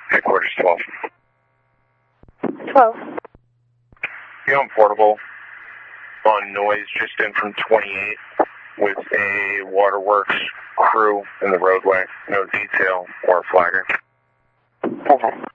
Headquarters 12. 12. Be on portable on noise just in from 28 with a waterworks crew in the roadway. No detail or flagger. Okay.